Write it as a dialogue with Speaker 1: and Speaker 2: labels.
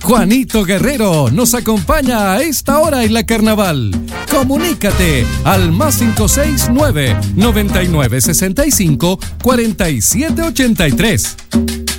Speaker 1: Juanito Guerrero nos acompaña a esta hora en la Carnaval. Comunícate al +569 9965 4783.